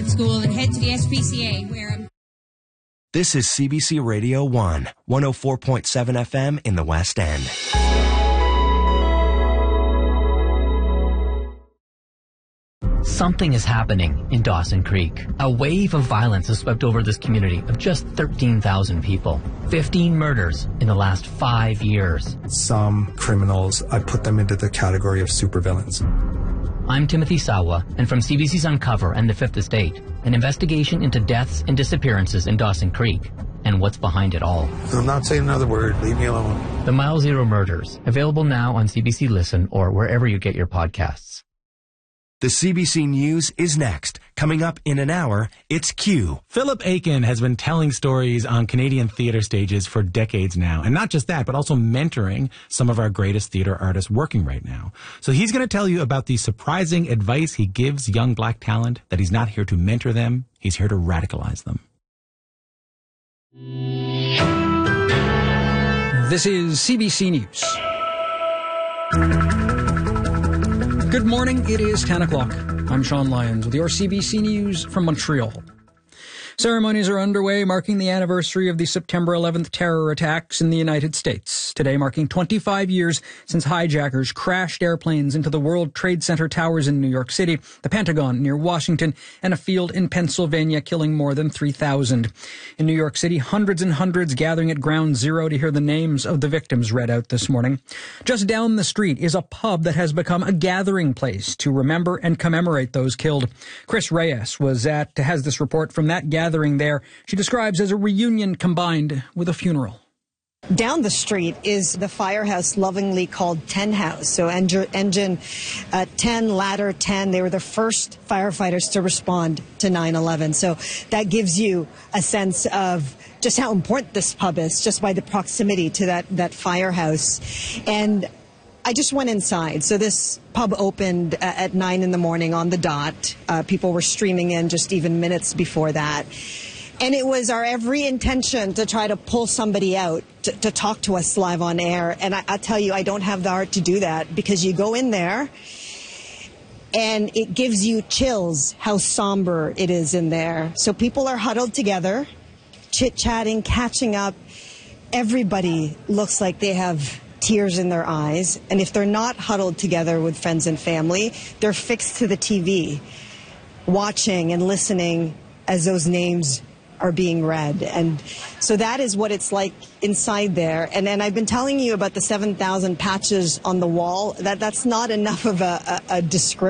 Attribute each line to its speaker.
Speaker 1: school and head to the SPCA, where I'm...
Speaker 2: This is CBC Radio 1, 104.7 FM in the West End.
Speaker 3: Something is happening in Dawson Creek. A wave of violence has swept over this community of just 13,000 people. 15 murders in the last 5 years.
Speaker 4: Some criminals, I put them into the category of supervillains.
Speaker 3: I'm Timothy Sawa, and from CBC's Uncover and The Fifth Estate, an investigation into deaths and disappearances in Dawson Creek, and what's behind it all.
Speaker 5: I'm not saying another word. Leave me alone.
Speaker 3: The Mile Zero Murders, available now on CBC Listen or wherever you get your podcasts.
Speaker 2: The CBC News is next. Coming up in an hour, it's Q.
Speaker 6: Philip Aiken has been telling stories on Canadian theatre stages for decades now. And not just that, but also mentoring some of our greatest theatre artists working right now. So he's going to tell you about the surprising advice he gives young black talent, that he's not here to mentor them, he's here to radicalize them.
Speaker 7: This is CBC News. Good morning, it is 10 o'clock. I'm Sean Lyons with your CBC News from Montreal. Ceremonies are underway marking the anniversary of the September 11th terror attacks in the United States. Today marking 25 years since hijackers crashed airplanes into the World Trade Center towers in New York City, the Pentagon near Washington, and a field in Pennsylvania, killing more than 3,000. In New York City, hundreds and hundreds gathering at Ground Zero to hear the names of the victims read out this morning. Just down the street is a pub that has become a gathering place to remember and commemorate those killed. Chris Reyes has this report from that gathering there. She describes as a reunion combined with a funeral.
Speaker 8: Down the street is the firehouse lovingly called 10 House. So engine 10, ladder 10, they were the first firefighters to respond to 9/11. So that gives you a sense of just how important this pub is, just by the proximity to that firehouse. And I just went inside. So this pub opened at 9 in the morning on the dot. People were streaming in just even minutes before that. And it was our every intention to try to pull somebody out to talk to us live on air. And I tell you, I don't have the heart to do that, because you go in there and it gives you chills how somber it is in there. So people are huddled together, chit-chatting, catching up. Everybody looks like they have tears in their eyes, and if they're not huddled together with friends and family, they're fixed to the TV, watching and listening as those names are being read. And so that is what it's like inside there. And then I've been telling you about the 7,000 patches on the wall. That's not enough of a description.